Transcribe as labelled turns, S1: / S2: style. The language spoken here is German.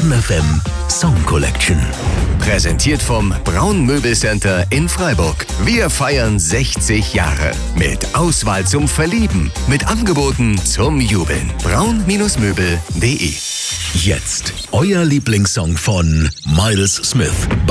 S1: 7 FM Song Collection.
S2: Präsentiert vom Braun Möbelcenter in Freiburg. Wir feiern 60 Jahre. Mit Auswahl zum Verlieben. Mit Angeboten zum Jubeln. braun-möbel.de.
S1: Jetzt euer Lieblingssong von Miles Smith.